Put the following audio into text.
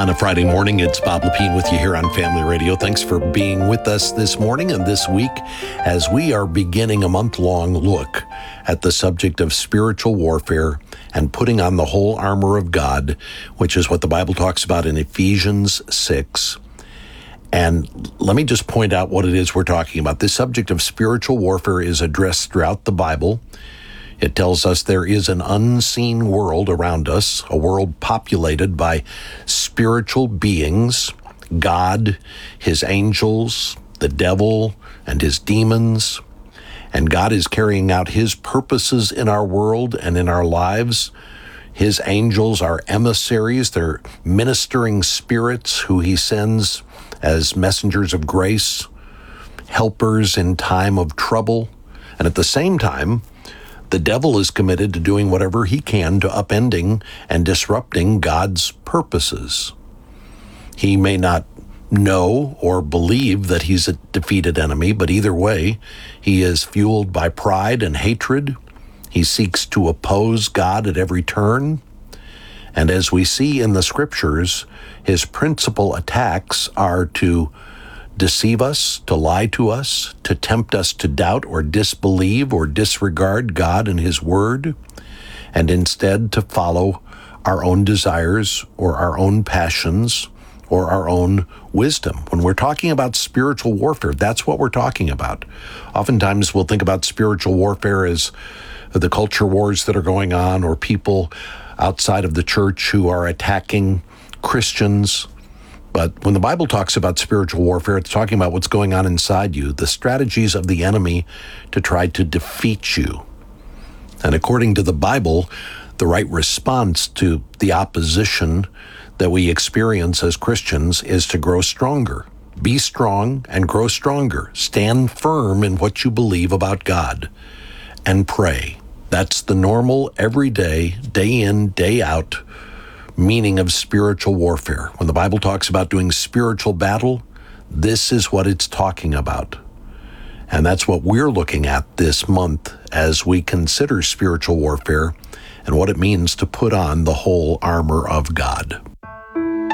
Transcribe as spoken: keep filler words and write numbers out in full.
On a Friday morning, it's Bob Lepine with you here on Family Radio. Thanks for being with us this morning and this week as we are beginning a month-long look at the subject of spiritual warfare and putting on the whole armor of God, which is what the Bible talks about in Ephesians six. And let me just point out what it is we're talking about. This subject of spiritual warfare is addressed throughout the Bible. It tells us there is an unseen world around us, a world populated by spiritual beings, God, his angels, the devil, and his demons. And God is carrying out his purposes in our world and in our lives. His angels are emissaries. They're ministering spirits who he sends as messengers of grace, helpers in time of trouble. And at the same time, the devil is committed to doing whatever he can to upending and disrupting God's purposes. He may not know or believe that he's a defeated enemy, but either way, he is fueled by pride and hatred. He seeks to oppose God at every turn. And as we see in the scriptures, his principal attacks are to deceive us, to lie to us, to tempt us to doubt or disbelieve or disregard God and his word, and instead to follow our own desires or our own passions or our own wisdom. When we're talking about spiritual warfare, that's what we're talking about. Oftentimes we'll think about spiritual warfare as the culture wars that are going on or people outside of the church who are attacking Christians. But when the Bible talks about spiritual warfare, it's talking about what's going on inside you, the strategies of the enemy to try to defeat you. And according to the Bible, the right response to the opposition that we experience as Christians is to grow stronger. Be strong and grow stronger. Stand firm in what you believe about God and pray. That's the normal, everyday, day in, day out meaning of spiritual warfare. When the Bible talks about doing spiritual battle, this is what it's talking about. And that's what we're looking at this month as we consider spiritual warfare and what it means to put on the whole armor of God.